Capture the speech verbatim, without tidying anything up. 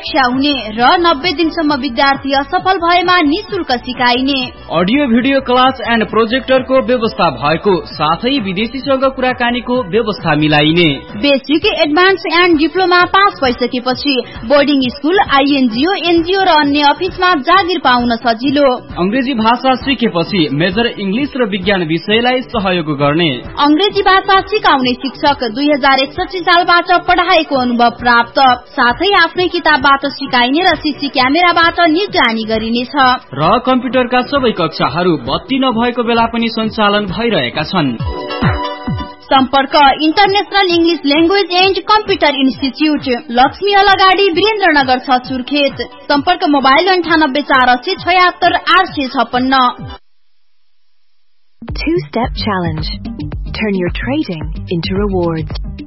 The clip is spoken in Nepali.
परीक्षा हुने र नब्बे दिनसम्म विद्यार्थी असफल भएमा निशुल्क सिकाइने। अडियो भिडियो क्लास एन्ड प्रोजेक्टरको व्यवस्था भएको साथै विदेशीसँग कुराकानीको व्यवस्था मिलाइने। Basic, advance and diploma pass भइसकेपछि बोर्डिङ स्कुल, आइएनजिओ, एनजिओ र अन्य अफिसमा जागिर पाउन सजिलो। अंग्रेजी भाषा सिकेपछि मेजर इंग्लिश र विज्ञान विषयलाई सहयोग गर्ने। अंग्रेजी भाषा सिकाउने शिक्षक दुई हजार एकसठी सालबाट पढाएको अनुभव प्राप्त, साथै आफ्नै किताबबाट सिकाइने र सीसी क्यामेराबाट निगरानी गरिनेछ। र कम्प्युटरका सबै कक्षाहरू बत्ती नभएको बेला पनि सञ्चालन भइरहेका छन्। सम्पर्क international English language and computer institute, Lakshmi हल अगाडि, वीरेन्द्रनगर छ, सुर्खेत। सम्पर्क मोबाइल अन्ठानब्बे चार अस्सी छयत्तर आठ सय छप्पन्न। Two-step challenge. Turn your trading into rewards.